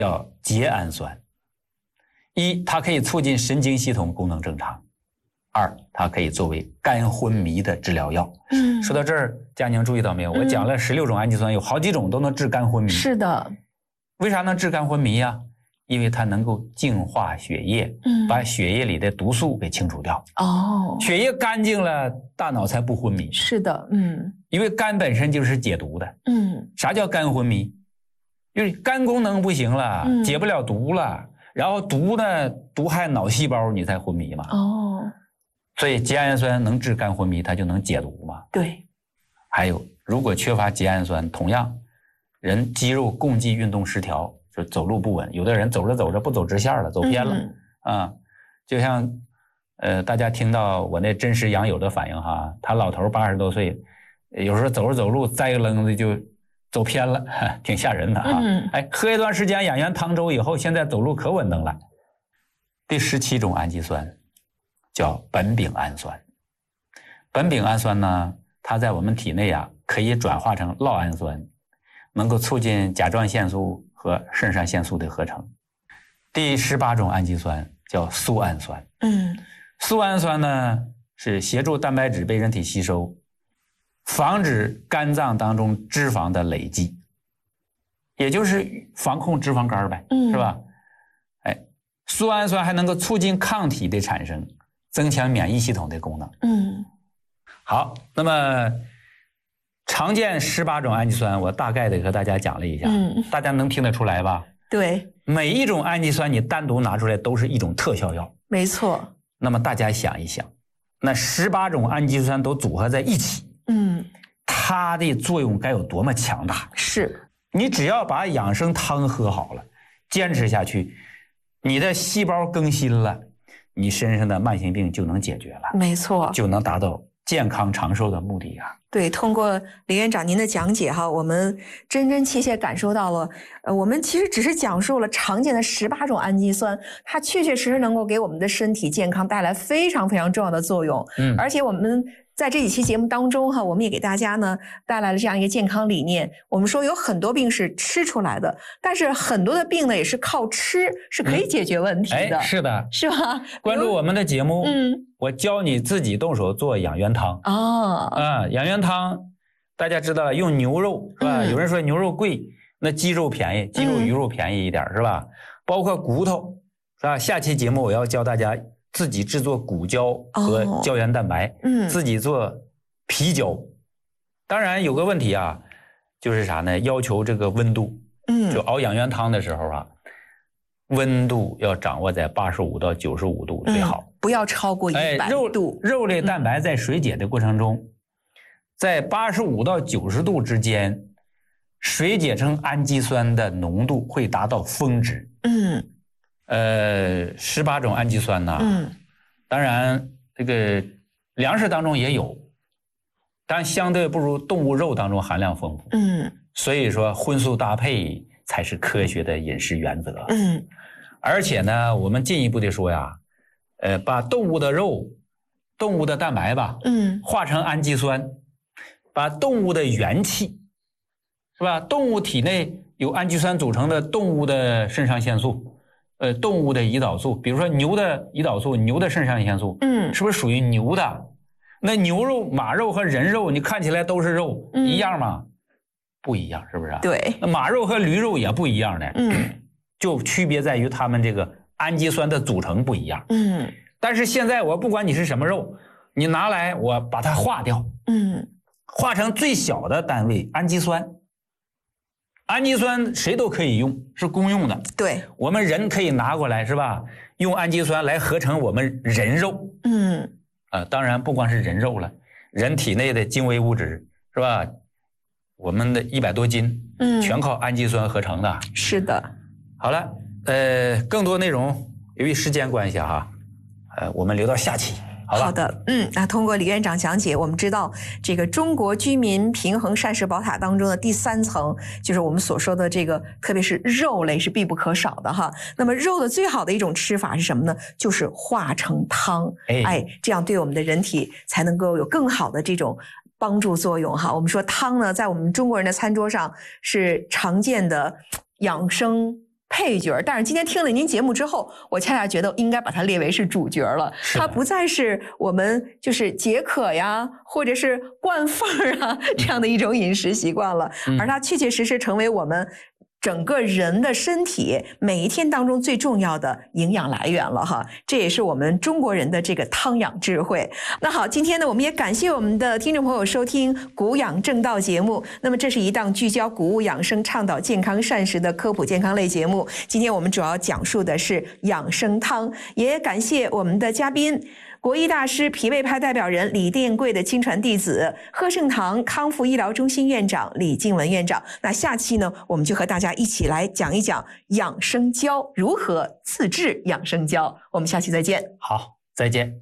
叫缬氨酸。一，它可以促进神经系统功能正常；二，它可以作为肝昏迷的治疗药。说到这儿，佳宁注意到没有？我讲了16种氨基酸，有好几种都能治肝昏迷。 是的。 为啥能治肝昏迷呀？因为它能够净化血液，把血液里的毒素给清除掉。血液干净了，大脑才不昏迷。 是的， 因为肝本身就是解毒的。啥叫肝昏迷？因为肝功能不行了，解不了毒了，然后毒呢，毒害脑细胞，你才昏迷嘛。所以缬氨酸能治肝昏迷，它就能解毒嘛。 对。 还有，如果缺乏缬氨酸，同样，人肌肉共济运动失调。就走路不稳，有的人走着走着不走直线了，走偏了。就像大家听到我那真实养友的反应哈，他老头80多岁，有时候走着走路栽个愣子就走偏了，挺吓人的哈。喝一段时间养元汤粥以后，现在走路可稳当了。第17种氨基酸叫苯丙氨酸。苯丙氨酸呢，它在我们体内可以转化成酪氨酸，能够促进甲状腺素和肾上腺素的合成。第18种氨基酸叫苏氨酸。苏氨酸呢是协助蛋白质被人体吸收，防止肝脏当中脂肪的累积，也就是防控脂肪肝呗，是吧？苏氨酸还能够促进抗体的产生，增强免疫系统的功能。好，那么常见18种氨基酸，我大概的和大家讲了一下，大家能听得出来吧？ 对， 每一种氨基酸你单独拿出来都是一种特效药。 没错。 那么大家想一想，那18种氨基酸都组合在一起，它的作用该有多么强大？ 是。 你只要把养生汤喝好了，坚持下去，你的细胞更新了，你身上的慢性病就能解决了。 没错。 就能达到健康长寿的目的啊。 对，通过李院长您的讲解哈，我们真切切感受到了，我们其实只是讲述了常见的18种氨基酸，它确确实实能够给我们的身体健康带来非常非常重要的作用。而且我们在这几期节目当中哈，我们也给大家呢带来了这样一个健康理念。我们说有很多病是吃出来的，但是很多的病呢也是靠吃是可以解决问题的。 是的， 是吧？ 关注我们的节目，我教你自己动手做养元汤。养元汤大家知道用牛肉是吧？有人说牛肉贵，那鸡肉便宜，鸡肉鱼肉便宜一点是吧？包括骨头是吧？下期节目我要教大家自己制作骨胶和胶原蛋白，自己做皮胶。当然有个问题就是啥呢？要求这个温度，就熬养元汤的时候温度要掌握在85到95度最好， 不要超过100度。 肉类蛋白在水解的过程中，在85到90度之间，水解成氨基酸的浓度会达到峰值。18种氨基酸呢，当然这个粮食当中也有，但相对不如动物肉当中含量丰富。所以说荤素搭配才是科学的饮食原则。而且呢，我们进一步的说把动物的肉、动物的蛋白吧，化成氨基酸，把动物的元气，是吧？动物体内有氨基酸组成的动物的肾上腺素，动物的胰岛素，比如说牛的胰岛素、牛的肾上腺素，是不是属于牛的？那牛肉、马肉和人肉，你看起来都是肉，一样吗？不一样，是不是？ 对。 那马肉和驴肉也不一样的，就区别在于它们这个氨基酸的组成不一样。但是现在我不管你是什么肉，你拿来我把它化掉，化成最小的单位氨基酸。氨基酸谁都可以用，是公用的。 对， 我们人可以拿过来是吧？用氨基酸来合成我们人肉。当然不光是人肉了，人体内的精微物质是吧？我们的100多斤，全靠氨基酸合成的。 是的。 好了，更多内容由于时间关系我们留到下期。 好的，那通过李院长讲解，我们知道这个中国居民平衡膳食宝塔当中的第3层，就是我们所说的这个，特别是肉类是必不可少的哈。那么肉的最好的一种吃法是什么呢？就是化成汤，这样对我们的人体才能够有更好的这种帮助作用哈。我们说汤呢，在我们中国人的餐桌上是常见的养生配角，但是今天听了您节目之后，我恰恰觉得应该把它列为是主角了。它不再是我们就是解渴呀，或者是灌饭啊这样的一种饮食习惯了，而它确确实实成为我们整个人的身体每一天当中最重要的营养来源了哈，这也是我们中国人的这个汤养智慧。那好，今天呢，我们也感谢我们的听众朋友收听《古养正道》节目。那么，这是一档聚焦谷物养生、倡导健康膳食的科普健康类节目。今天我们主要讲述的是养生汤，也感谢我们的嘉宾。国医大师、脾胃派代表人、李殿贵的亲传弟子，贺盛堂康复医疗中心院长李静文院长。那下期呢，我们就和大家一起来讲一讲养生胶如何自制养生胶。我们下期再见。 好，再见。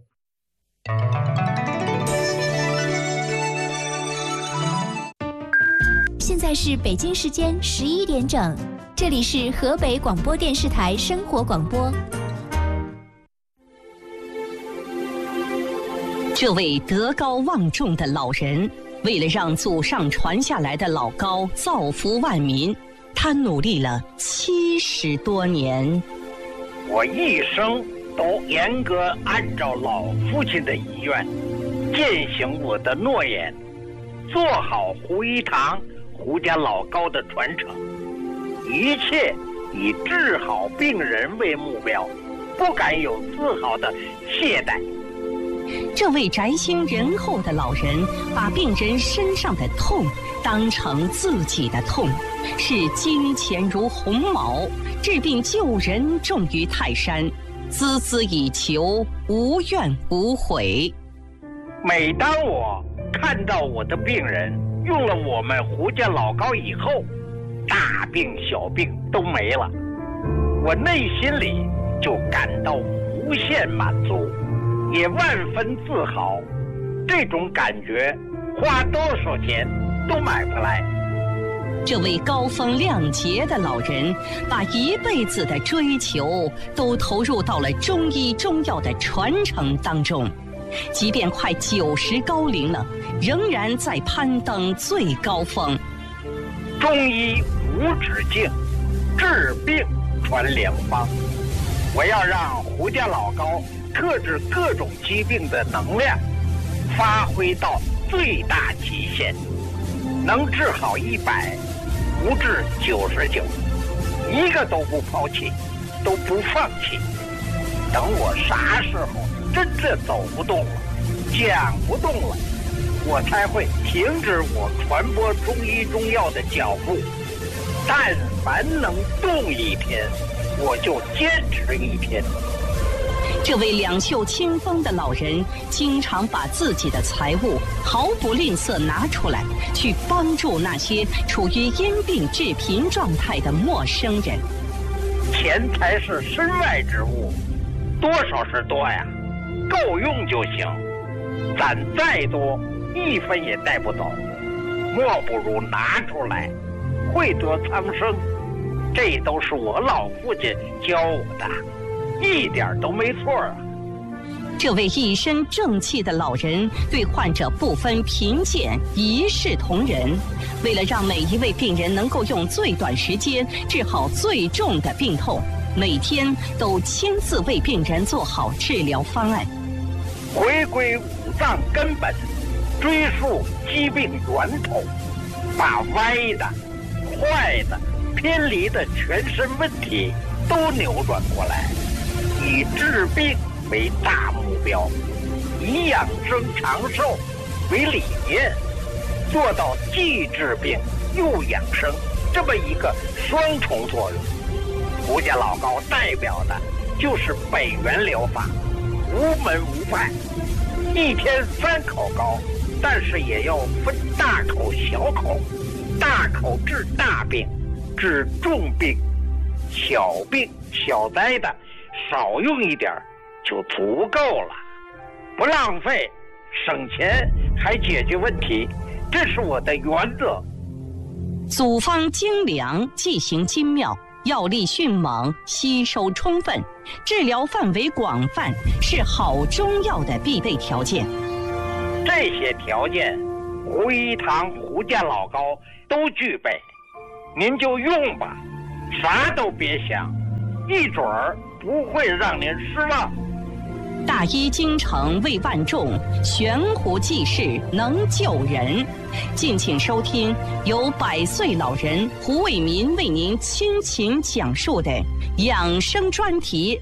现在是北京时间11点整，这里是河北广播电视台生活广播。 这位德高望重的老人，为了让祖上传下来的老高造福万民，他努力了70多年。 我一生都严格按照老父亲的遗愿，践行我的诺言，做好胡一堂、胡家老高的传承，一切以治好病人为目标，不敢有丝毫的懈怠。 这位宅心仁厚的老人，把病人身上的痛当成自己的痛，视金钱如鸿毛，治病救人重于泰山，孜孜以求，无怨无悔。 每当我看到我的病人用了我们胡家老高以后，大病小病都没了，我内心里就感到无限满足，也万分自豪。这种感觉花多少钱都买不来。 这位高风亮节的老人，把一辈子的追求都投入到了中医中药的传承当中，即便快90高龄了，仍然在攀登最高峰。 中医无止境，治病传良方。我要让胡家老高克制各种疾病的能量发挥到最大极限，能治好100，不治99，一个都不抛弃，都不放弃。等我啥时候真正走不动了，讲不动了，我才会停止我传播中医中药的脚步。但凡能动一天，我就坚持一天。 这位两袖清风的老人，经常把自己的财物毫不吝啬拿出来，去帮助那些处于因病致贫状态的陌生人。 钱财是身外之物，多少是多呀，够用就行。攒再多，1分也带不走，莫不如拿出来，惠得苍生。这都是我老父亲教我的，一点都没错啊。 这位一身正气的老人，对患者不分贫贱，一视同仁。为了让每一位病人能够用最短时间治好最重的病痛，每天都亲自为病人做好治疗方案。 回归五脏根本，追溯疾病源头，把歪的、坏的、偏离的全身问题都扭转过来，以治病为大目标，以养生长寿为理念，做到既治病又养生这么一个双重作用。胡家老高代表的就是北元疗法，无门无派，一天3口膏，但是也要分大口小口，大口治大病，治重病，小病小灾的少用一点就足够了，不浪费，省钱还解决问题，这是我的原则。 组方精良，剂型精妙，药力迅猛，吸收充分，治疗范围广泛，是好中药的必备条件。 这些条件，胡一堂、胡家老高都具备，您就用吧， 啥都别想，一准儿不会让您失望。 大医精诚为万众，悬壶济世能救人。敬请收听由100岁老人胡伟民为您倾情讲述的养生专题。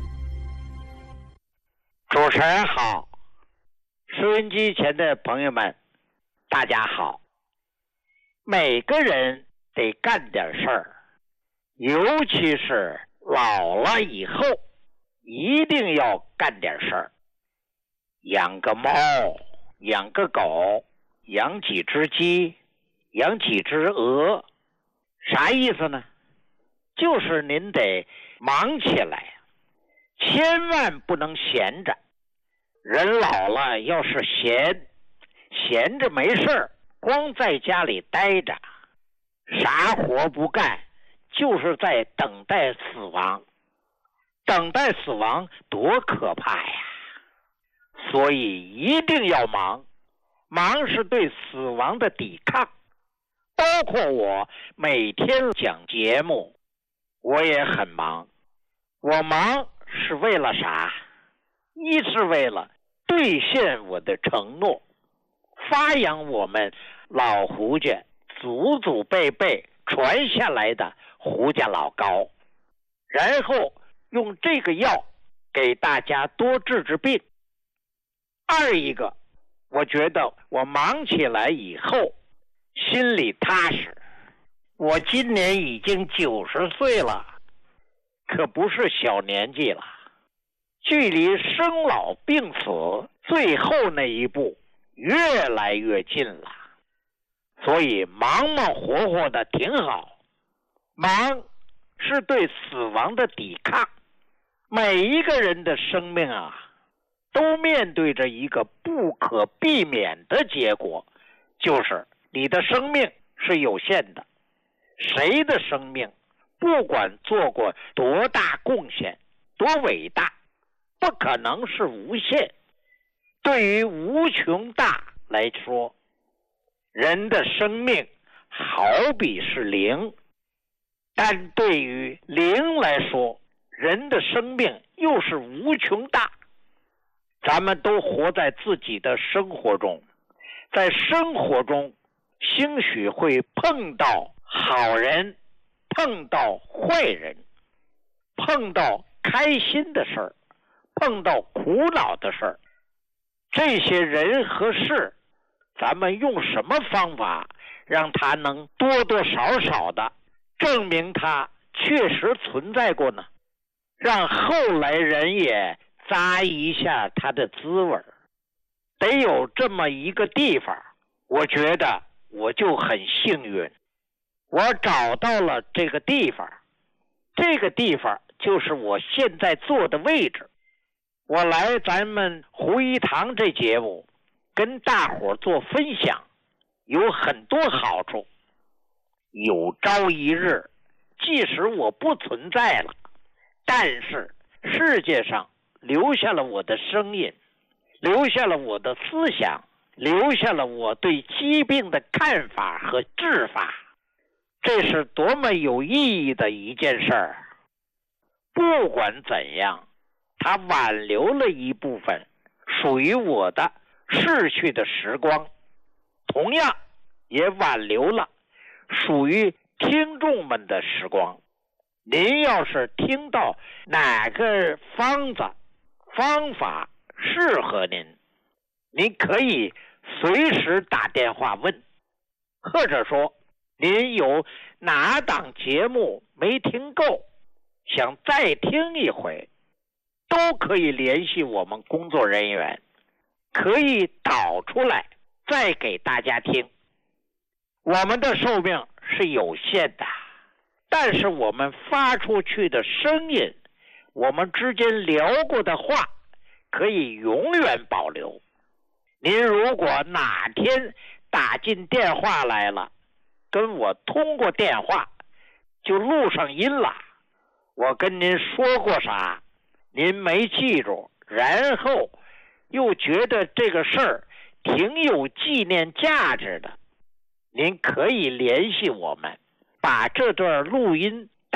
主持人好，收音机前的朋友们，大家好。每个人得干点事儿，尤其是老了以后，一定要干点事儿。养个猫，养个狗，养几只鸡，养几只鹅，啥意思呢？就是您得忙起来，千万不能闲着。人老了要是闲着没事儿，光在家里待着，啥活不干，就是在等待死亡。等待死亡多可怕呀！所以一定要忙，忙是对死亡的抵抗。包括我每天讲节目，我也很忙。我忙是为了啥？一是为了兑现我的承诺，发扬我们老胡家祖祖辈辈传下来的胡家老高，然后用这个药给大家多治治病。二一个，我觉得我忙起来以后心里踏实。我今年已经90岁了，可不是小年纪了，距离生老病死最后那一步越来越近了。所以忙忙活活的挺好，忙是对死亡的抵抗。每一个人的生命啊，都面对着一个不可避免的结果，就是你的生命是有限的。谁的生命不管做过多大贡献，多伟大，不可能是无限。对于无穷大来说，人的生命好比是零，但对于零来说，人的生命又是无穷大。咱们都活在自己的生活中，在生活中兴许会碰到好人，碰到坏人，碰到开心的事儿，碰到苦恼的事儿。这些人和事，咱们用什么方法让它能多多少少的证明它确实存在过呢？让后来人也咂一下它的滋味，得有这么一个地方。我觉得我就很幸运，我找到了这个地方。这个地方就是我现在坐的位置。我来咱们胡一堂这节目跟大伙做分享，有很多好处。有朝一日，即使我不存在了，但是世界上留下了我的声音，留下了我的思想，留下了我对疾病的看法和治法。这是多么有意义的一件事儿！不管怎样，它挽留了一部分属于我的逝去的时光，同样也挽留了属于听众们的时光。您要是听到哪个方法适合您，您可以随时打电话问，或者说您有哪档节目没听够，想再听一回，都可以联系我们工作人员，可以导出来再给大家听。我们的寿命是有限的，但是我们发出去的声音，我们之间聊过的话，可以永远保留。您如果哪天打进电话来了，跟我通过电话，就录上音了，我跟您说过啥，您没记住，然后又觉得这个事儿挺有纪念价值的，您可以联系我们，把这段录音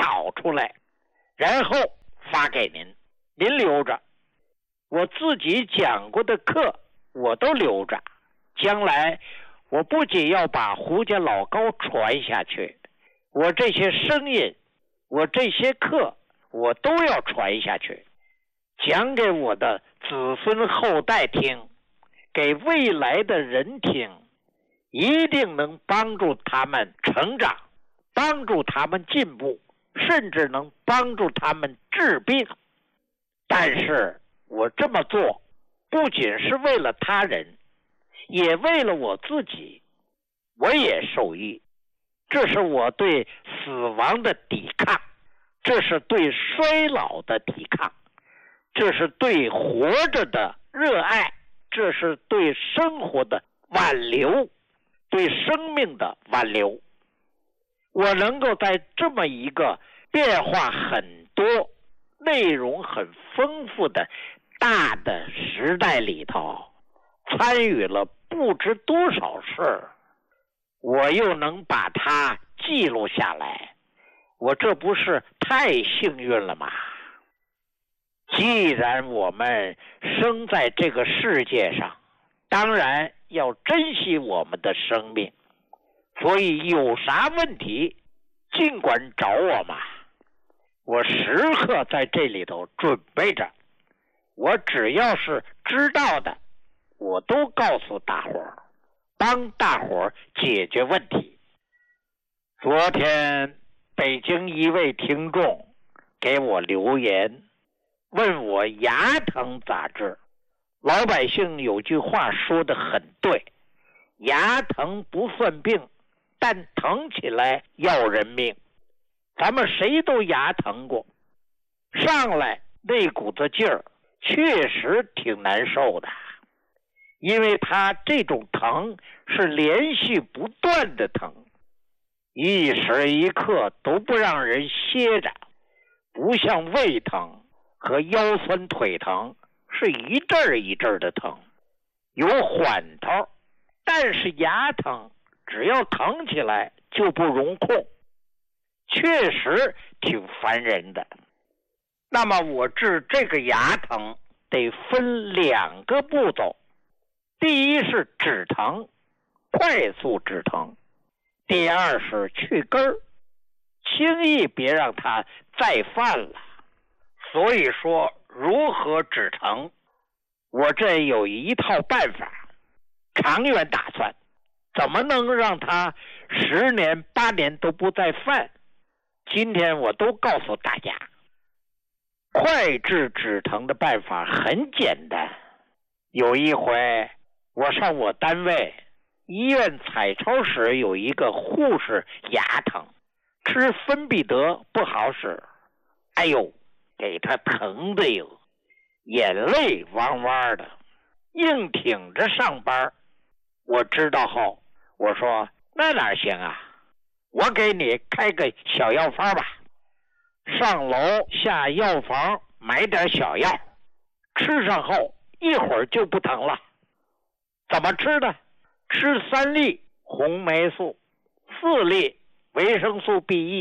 导出来，然后发给您，您留着。我自己讲过的课我都留着，将来我不仅要把胡家老高传下去，我这些声音，我这些课我都要传下去，讲给我的子孙后代听，给未来的人听，一定能帮助他们成长，帮助他们进步，甚至能帮助他们治病。但是我这么做不仅是为了他人，也为了我自己，我也受益。这是我对死亡的抵抗，这是对衰老的抵抗，这是对活着的热爱，这是对生活的挽留，对生命的挽留。我能够在这么一个变化很多、内容很丰富的大的时代里头，参与了不知多少事，我又能把它记录下来，我这不是太幸运了吗？既然我们生在这个世界上，当然要珍惜我们的生命，所以有啥问题尽管找我嘛，我时刻在这里头准备着，我只要是知道的我都告诉大伙儿，帮大伙儿解决问题。昨天北京一位听众给我留言，问我牙疼咋治。老百姓有句话说得很对，牙疼不算病，但疼起来要人命。咱们谁都牙疼过，上来那股子劲儿确实挺难受的，因为他这种疼是连续不断的疼，一时一刻都不让人歇着，不像胃疼和腰酸腿疼是一阵儿一阵儿的疼，有缓头，但是牙疼只要疼起来就不容控，确实挺烦人的。那么我治这个牙疼得分2个步骤，第一是止疼，快速止疼；第二是去根儿，轻易别让它再犯了。所以说如何止疼，我这有一套办法，长远打算，怎么能让它10年8年都不再犯，今天我都告诉大家。快治止疼的办法很简单，有一回我上我单位医院彩超室，有一个护士牙疼，吃芬必得不好使，哎呦给他疼的哟，眼泪汪汪的，硬挺着上班。我知道后我说那哪行啊，我给你开个小药方吧。上楼下药房买点小药，吃上后一会儿就不疼了。怎么吃的？吃3粒红霉素，4粒维生素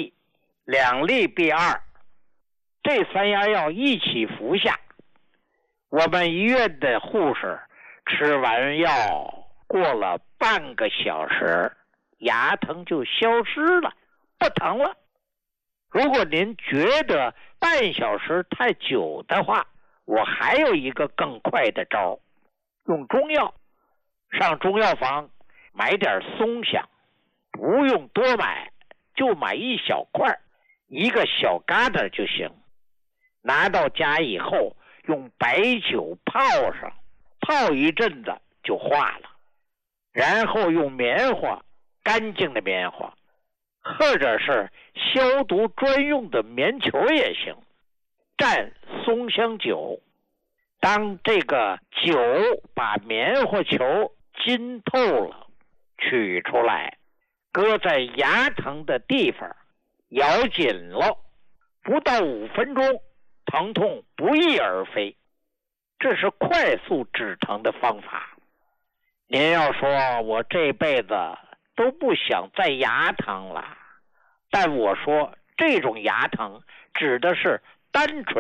B1，2粒 B2，这3样药一起服下。我们医院的护士吃完药过了半个小时，牙疼就消失了，不疼了。如果您觉得半小时太久的话，我还有一个更快的招，用中药。上中药房买点松香，不用多买，就买一小块，一个小疙瘩就行。拿到家以后用白酒泡上，泡一阵子就化了，然后用棉花，干净的棉花，或者是消毒专用的棉球也行，蘸松香酒。当这个酒把棉花球浸透了，取出来，搁在牙疼的地方，咬紧了，不到5分钟，疼痛不翼而飞。这是快速止疼的方法。您要说我这辈子都不想再牙疼了，但我说这种牙疼指的是单纯